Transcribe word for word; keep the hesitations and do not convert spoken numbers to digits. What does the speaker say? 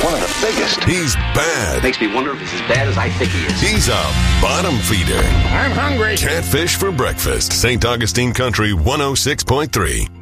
One of the biggest. He's bad. Makes me wonder if he's as bad as I think he is. He's a bottom feeder. I'm hungry. Catfish for breakfast. Saint Augustine Country one oh six point three.